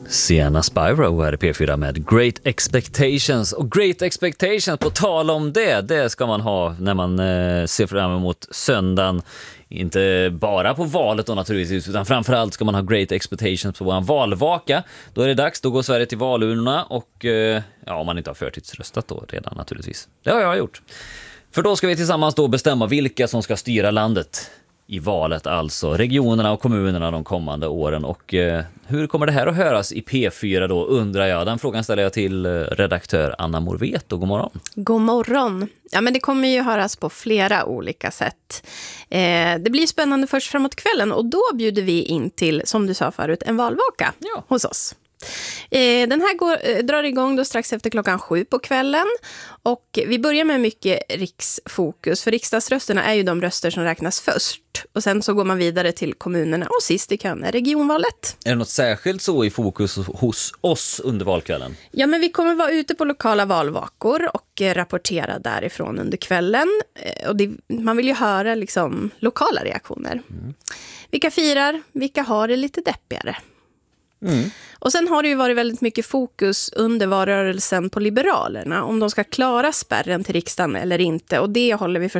Sienna Spyro här i P4 med Great Expectations. Och Great Expectations, på tal om det ska man ha när man ser fram emot söndagen. Inte bara på valet då naturligtvis, utan framförallt ska man ha Great Expectations på vår valvaka. Då är det dags, då går Sverige till valurnorna och om man inte har förtidsröstat då redan naturligtvis. Det har jag gjort. För då ska vi tillsammans då bestämma vilka som ska styra landet i valet, alltså regionerna och kommunerna de kommande åren. Och hur kommer det här att höras i P4 då, undrar jag. Den frågan ställer jag till redaktör Anna Morveto. God morgon. God morgon. Ja, men det kommer ju höras på flera olika sätt. Det blir spännande först framåt kvällen och då bjuder vi in till, som du sa förut, en valvaka hos oss. Den här drar igång då strax efter 7:00 på kvällen och vi börjar med mycket riksfokus, för riksdagsrösterna är ju de röster som räknas först och sen så går man vidare till kommunerna och sist i kön är regionvalet. Är det något särskilt så i fokus hos oss under valkvällen? Ja, men vi kommer vara ute på lokala valvakor och rapportera därifrån under kvällen och man vill ju höra liksom lokala reaktioner. Vilka firar, vilka har det lite deppigare? Och sen har det ju varit väldigt mycket fokus under valrörelsen på Liberalerna, om de ska klara spärren till riksdagen eller inte, och det håller vi